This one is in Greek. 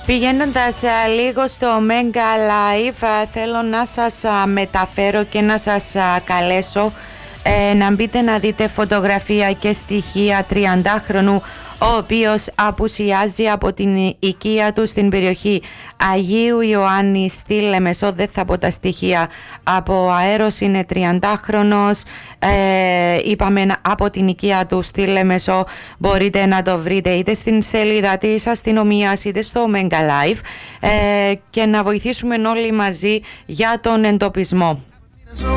Πηγαίνοντας λίγο στο Mega Live, θέλω να σας μεταφέρω και να σας καλέσω να μπείτε να δείτε φωτογραφία και στοιχεία 30χρονου, ο οποίος απουσιάζει από την οικία του στην περιοχή Αγίου Ιωάννη στη Λεμεσό. Δεν θα πω τα στοιχεία από αέρος, είναι 30χρονος, είπαμε από την οικία του στη Λεμεσό. Μπορείτε να το βρείτε είτε στην σελίδα της αστυνομίας είτε στο Mega Live και να βοηθήσουμε όλοι μαζί για τον εντοπισμό.